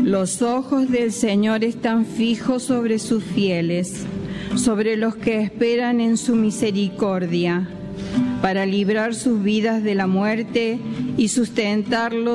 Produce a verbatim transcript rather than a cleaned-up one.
Los ojos del Señor están fijos sobre sus fieles, sobre los que esperan en su misericordia, para librar sus vidas de la muerte y sustentarlos